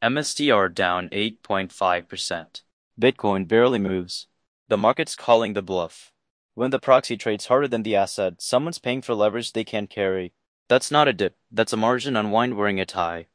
MSTR down 8.5%. Bitcoin barely moves. The market's calling the bluff. When the proxy trades harder than the asset, someone's paying for leverage they can't carry. That's not a dip, that's a margin unwind wearing it high.